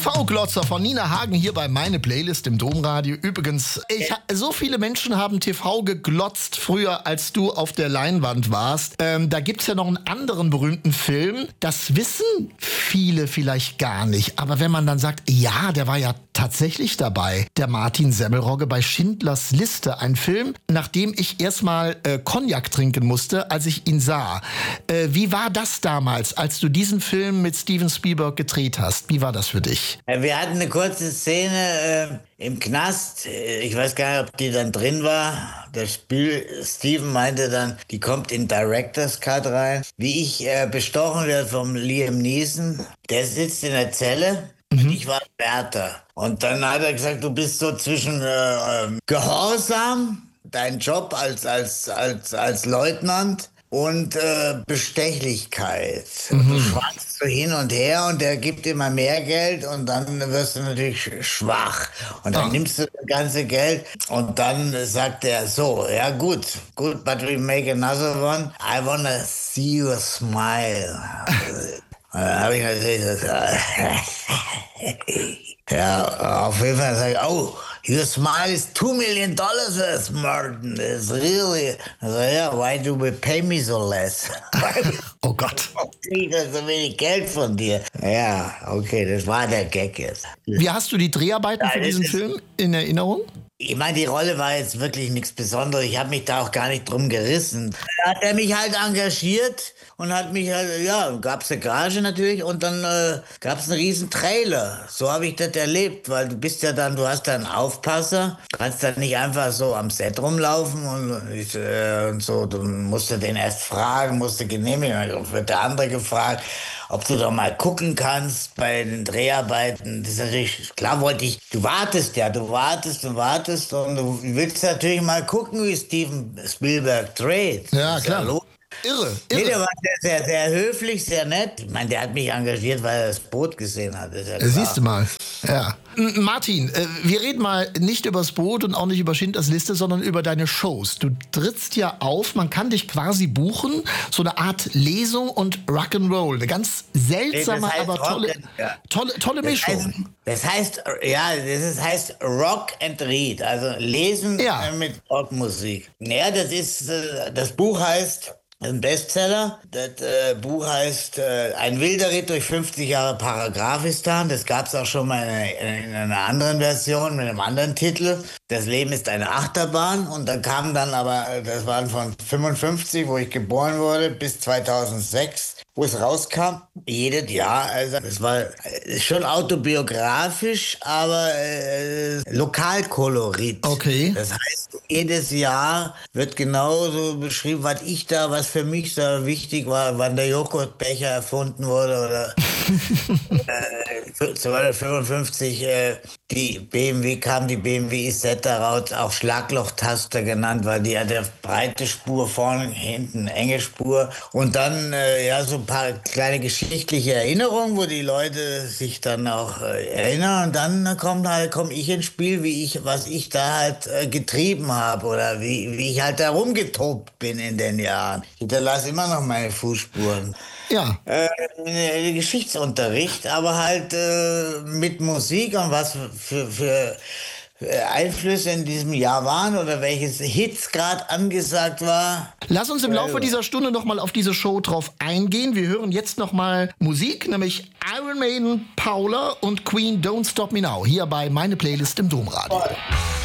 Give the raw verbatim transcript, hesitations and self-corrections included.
V-Glotzer von Nina Hagen hier bei Meine Playlist im Domradio. Übrigens, ich, so viele Menschen haben T V geglotzt früher, als du auf der Leinwand warst. Ähm, da gibt's ja noch einen anderen berühmten Film. Das wissen viele vielleicht gar nicht. Aber wenn man dann sagt, ja, der war ja tatsächlich dabei. Der Martin Semmelrogge bei Schindlers Liste. Ein Film, nachdem ich erstmal äh, Cognac trinken musste, als ich ihn sah. Äh, wie war das damals, als du diesen Film mit Steven Spielberg gedreht hast? Wie war das für dich? Wir hatten eine kurze Szene äh, im Knast. Ich weiß gar nicht, ob die dann drin war. Der Spiel, Steven meinte dann, die kommt in Director's Cut rein. Wie ich äh, bestochen werde vom Liam Neeson. Der sitzt in der Zelle. Mhm. Und ich war Wärter. Und dann hat er gesagt, du bist so zwischen äh, Gehorsam, dein Job als, als, als, als Leutnant, und äh, Bestechlichkeit. Mhm. Du schwankst so hin und her und der gibt immer mehr Geld und dann wirst du natürlich schwach. Und dann oh. nimmst du das ganze Geld und dann sagt er so, ja gut, gut, but we make another one. I wanna see you smile. Und dann habe ich natürlich gesagt, ja, auf jeden Fall sage ich, oh, your smile is two million dollars worth, Martin. It's really. Also, yeah, why do we pay me so less? Oh Gott. Ich kriege so wenig Geld von dir. Ja, okay, das war der Gag jetzt. Wie hast du die Dreharbeiten ja, für diesen Film in Erinnerung? Ich meine, die Rolle war jetzt wirklich nichts Besonderes. Ich habe mich da auch gar nicht drum gerissen. Da hat er mich halt engagiert und hat mich halt, ja, gab es eine Gage natürlich und dann äh, gab es einen riesen Trailer. So habe ich das erlebt, weil du bist ja dann, du hast da einen Aufpasser, kannst dann nicht einfach so am Set rumlaufen und, äh, und so. Du musst den erst fragen, musst du genehmigen, dann wird der andere gefragt, ob du doch mal gucken kannst bei den Dreharbeiten. Das ist natürlich, klar wollte ich, du wartest ja, du wartest und wartest und du willst natürlich mal gucken, wie Steven Spielberg dreht. Ja, klar. Ja Irre, irre. Nee, der war sehr, sehr, sehr höflich, sehr nett. Ich meine, der hat mich engagiert, weil er das Boot gesehen hat. Das ist ja klar. Siehst du mal. Ja. Martin, äh, wir reden mal nicht über das Boot und auch nicht über Schindlers Liste, sondern über deine Shows. Du trittst ja auf, man kann dich quasi buchen, so eine Art Lesung und Rock'n'Roll. Eine ganz seltsame, nee, das heißt aber tolle, ja. tolle, tolle das Mischung. Heißt, das heißt, ja, das heißt Rock and Read, also Lesen ja. äh, mit Rockmusik. Ja, das ist, äh, das Buch heißt ein Bestseller. Das äh, Buch heißt äh, Ein wilder Ritt durch fünfzig Jahre Paragraphistan. Das gab es auch schon mal in, in einer anderen Version mit einem anderen Titel. Das Leben ist eine Achterbahn. Und dann kam dann aber, das waren von fünfundfünfzig, wo ich geboren wurde, bis zweitausendsechs, wo es rauskam, jedes Jahr. Also es war schon autobiografisch, aber äh, Lokalkolorit. Okay. Das heißt, jedes Jahr wird genauso beschrieben, was ich da, was für mich da wichtig war, wann der Joghurtbecher erfunden wurde oder äh, neunzehnhundertfünfundfünfzig äh, die B M W kam, die B M W Isetta raus, auch Schlaglochtaster genannt, weil die hatte breite Spur vorne, hinten enge Spur und dann äh, ja so ein paar kleine geschichtliche Erinnerungen, wo die Leute sich dann auch äh, erinnern und dann kommt halt komme ich ins Spiel, wie ich was ich da halt äh, getrieben habe oder wie wie ich halt da rumgetobt bin in den Jahren. Ich hinterlasse immer noch meine Fußspuren. Ja. Äh, Geschichtsunterricht, aber halt äh, mit Musik und was für, für Einflüsse in diesem Jahr waren oder welches Hits gerade angesagt war. Lass uns im Laufe dieser Stunde noch mal auf diese Show drauf eingehen. Wir hören jetzt noch mal Musik, nämlich Iron Maiden, Paula und Queen Don't Stop Me Now, hier bei Meine Playlist im Domradio.